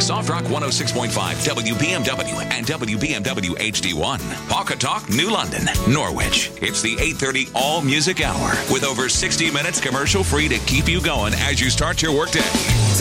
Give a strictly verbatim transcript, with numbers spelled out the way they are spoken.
Soft Rock one oh six point five, W B M W, and W B M W H D one. Pawcatuck, New London, Norwich. It's the eight thirty All Music Hour with over sixty minutes commercial free to keep you going as you start your workday.